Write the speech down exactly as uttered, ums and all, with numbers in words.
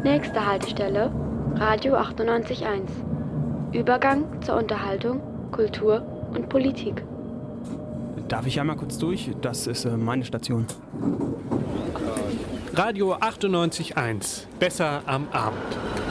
Nächste Haltestelle, Radio achtundneunzig Komma eins. Übergang zur Unterhaltung, Kultur und Politik. Darf ich einmal kurz durch? Das ist äh, meine Station. Radio achtundneunzig Komma eins. Besser am Abend.